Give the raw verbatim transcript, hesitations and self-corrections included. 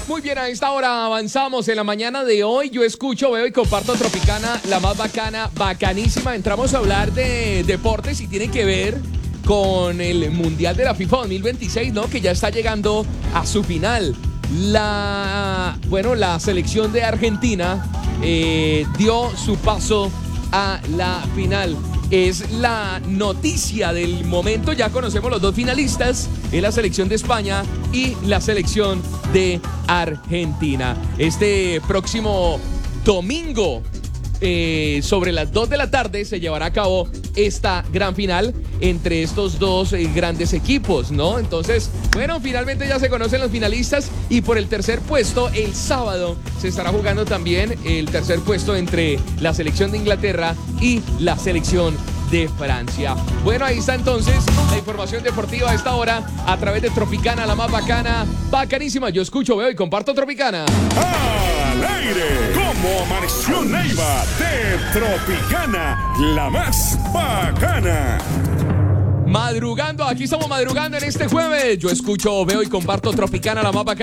Muy bien, a esta hora avanzamos en la mañana de hoy. Yo escucho, veo y comparto Tropicana, la más bacana, bacanísima. Entramos a hablar de deportes y tiene que ver con el Mundial de la FIFA dos mil veintiséis, ¿no? Que ya está llegando a su final. La, bueno, la selección de Argentina eh, dio su paso a la final. Es la noticia del momento. Ya conocemos los dos finalistas, es la selección de España y la selección de Argentina. Este próximo domingo, eh, sobre las dos de la tarde, se llevará a cabo esta gran final entre estos dos eh, grandes equipos, ¿no? Entonces, bueno, finalmente ya se conocen los finalistas y por el tercer puesto, el sábado, se estará jugando también el tercer puesto entre la selección de Inglaterra y la selección de Francia. Bueno, ahí está entonces la información deportiva a esta hora a través de Tropicana, la más bacana, bacanísima. Yo escucho, veo y comparto Tropicana. Al aire, como amaneció Neiva de Tropicana, la más bacana. Madrugando, aquí estamos madrugando en este jueves. Yo escucho, veo y comparto Tropicana, la más bacana.